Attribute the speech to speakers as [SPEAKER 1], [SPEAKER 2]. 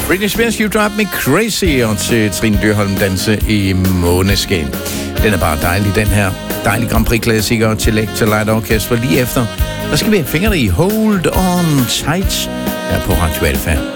[SPEAKER 1] Britney Spears, You Drive Me Crazy, og til Trine Dyrholm Danse i Måneskin. Den er bare dejlig, den her. Dejlig Grand Prix-klassiker til Electra Light Orchestra. Lige efter, der skal vi have fingrene i Hold On Tight her på Radio Alfa.